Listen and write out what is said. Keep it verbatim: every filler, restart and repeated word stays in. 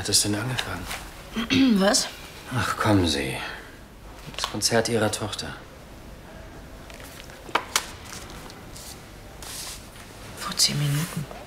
hat es denn angefangen? Was? Ach, kommen Sie. Das Konzert Ihrer Tochter. Vor zehn Minuten.